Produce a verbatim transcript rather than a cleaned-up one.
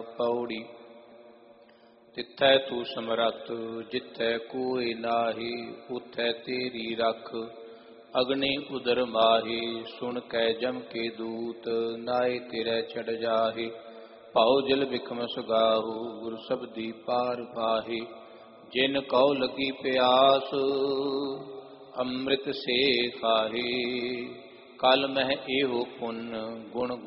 ਪੌੜੀ। ਤਿੱਥੈ ਤੂੰ ਸਮਰੱਥ ਜਿੱਥੈ ਕੋਇ ਨਾਹੀ, ਉਥੈ ਤੇਰੀ ਰਖ ਅਗਨੀ ਉਦਰ ਮਾਹੀ। ਸੁਣ ਕੈ ਜਮ ਕੇ ਦੂਤ ਨਾਏ ਤੇਰੇ ਚੜ ਜਾਹੀ, ਭਾਉ ਜਲ ਬਿਖਮ ਸੁਗਾਹੂ ਗੁਰ ਸਬਦੀ ਪਾਰ ਪਾਹੀ। ਜਿਨ ਕਉ ਲਗੀ ਪਿਆਸ ਅੰਮ੍ਰਿਤ ਸੇ ਖਾਹੀ, ਕਲ ਮਹਿ ਇਹੋ ਪੁੰਨ ਗੁਣ